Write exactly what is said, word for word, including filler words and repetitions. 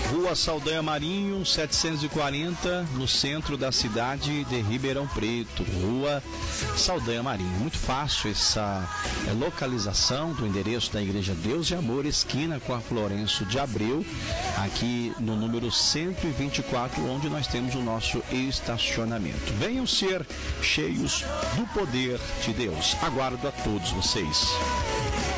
Rua Saldanha Marinho, setecentos e quarenta, no centro da cidade de Ribeirão Preto. Rua Saldanha Marinho. Muito fácil essa é, localização do endereço da Igreja Deus e Amor, esquina com a Florencio de Abreu, aqui no número cento e vinte e quatro, onde nós temos o nosso estacionamento. Venham ser cheios do poder de Deus. Aguardo a todos vocês.